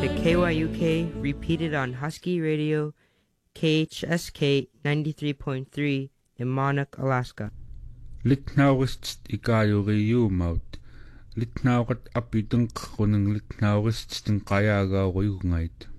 to KYUK, repeated on Husky Radio, KHSK 93.3 in Monarch, Alaska. Litnaurist ikayuriyumaut. Litnaurat apiteng kuneng litnaurist kayagauriyungait.